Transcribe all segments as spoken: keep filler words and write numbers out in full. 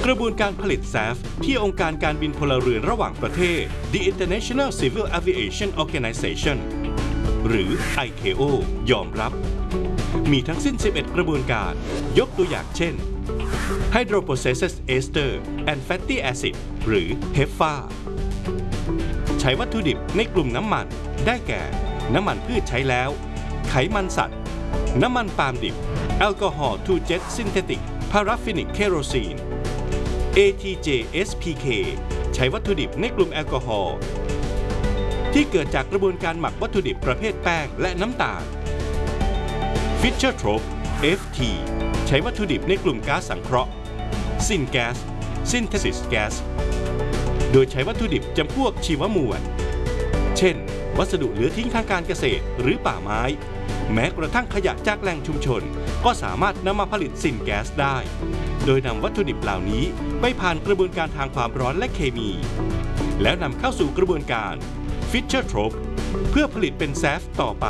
กระบวนการผลิต แซฟ ที่องค์การการบินพลเรือนระหว่างประเทศ The International Civil Aviation Organization หรือ ไอ เค โอ ยอมรับมีทั้งสิ้น สิบเอ็ด กระบวนการยกตัวอย่างเช่น Hydroprocessed Ester and Fatty Acid หรือ เฮฟ เอ เอฟ เอ ใช้วัตถุดิบในกลุ่มน้ำมันได้แก่น้ำมันพืชใช้แล้วไขมันสัตว์น้ำมันปาล์มดิบแอลกอฮอล์ ทู เจ็ต Synthetic Paraffinic Kerosene เอ ที เจ เอส พี เค ใช้วัตถุดิบในกลุ่มแอลกอฮอล์ที่เกิดจากกระบวนการหมักวัตถุดิบประเภทแป้งและน้ำตาล Fischer-Tropsch เอฟ ที ใช้วัตถุดิบในกลุ่มก๊าซสังเคราะห์ Syngas Synthesis Gas โดยใช้วัตถุดิบจำพวกชีวมวลเช่นวัสดุเหลือทิ้งทางการเกษตรหรือป่าไม้แม้กระทั่งขยะจากแหล่งชุมชนก็สามารถนำมาผลิตซินแก๊สได้โดยนำวัตถุดิบเหล่านี้ไปผ่านกระบวนการทางความร้อนและเคมีแล้วนำเข้าสู่กระบวนการ Fischer-Tropsch เพื่อผลิตเป็น แซฟ ต่อไป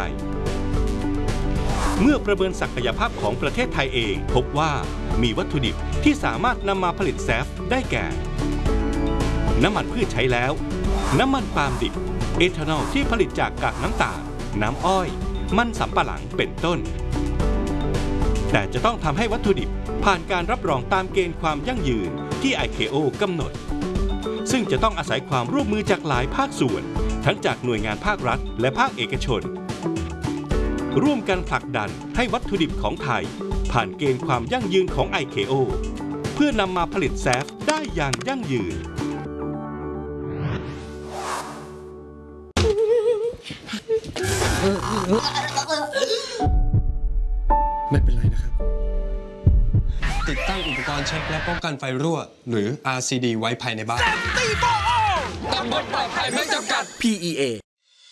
เมื่อประเมินศักยภาพของประเทศไทยเองพบว่ามีวัตถุดิบที่สามารถนำมาผลิต แซฟ ได้แก่น้ำมันพืชใช้แล้วน้ำมันปาล์มดิบเอทานอลที่ผลิตจากกากน้ำตาลน้ำอ้อยมันสำปะหลังเป็นต้นแต่จะต้องทำให้วัตถุดิบผ่านการรับรองตามเกณฑ์ความยั่งยืนที่ ไอ เค โอ กำหนดซึ่งจะต้องอาศัยความร่วมมือจากหลายภาคส่วนทั้งจากหน่วยงานภาครัฐและภาคเอกชนร่วมกันผลักดันให้วัตถุดิบของไทยผ่านเกณฑ์ความยั่งยืนของ ไอ เค โอ เพื่อนำมาผลิต แซฟ ได้อย่างยั่งยืนไม่เป็นไรนะครับติดตั้งอุปกรณ์เช็คและป้องกันไฟรั่วหรือ อาร์ ซี ดี ไว้ภายในบ้านตำบลปลอดภัยไม่จำกัดพี อี เอ